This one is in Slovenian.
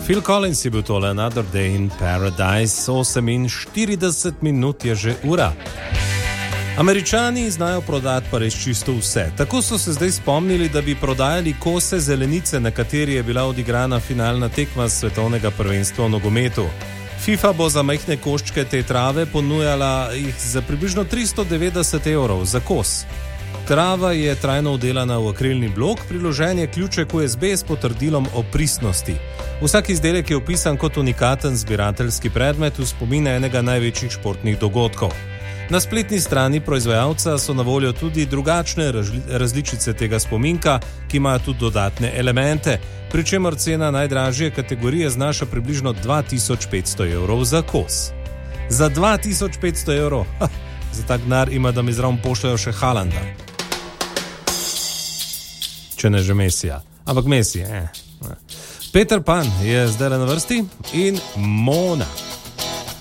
Phil Collins je bil tole Another Day in Paradise, 48 minut je že ura. Američani znajo prodati pa res čisto vse. Tako so se zdaj spomnili, da bi prodajali kose zelenice, na kateri je bila odigrana finalna tekma svetovnega prvenstva v nogometu. FIFA bo za majhne koščke te trave ponujala jih za približno 390 evrov za kos. Trava je trajno vdelana v akrilni blok, priložen je ključek USB s potrdilom o pristnosti. Vsak izdelek je opisan kot unikaten zbirateljski predmet v spomin enega največjih športnih dogodkov. Na spletni strani proizvajalca so na voljo tudi drugačne različice tega spominka, ki imajo tudi dodatne elemente, pri čemer cena najdražje kategorije znaša približno 2500 evrov za kos. Za 2500 evrov? Za tak denar ima, da mi zraven pošljajo še Haalanda. Če ne že Mesija. Ampak Messi, Peter Pan je zdaj na vrsti in Mona.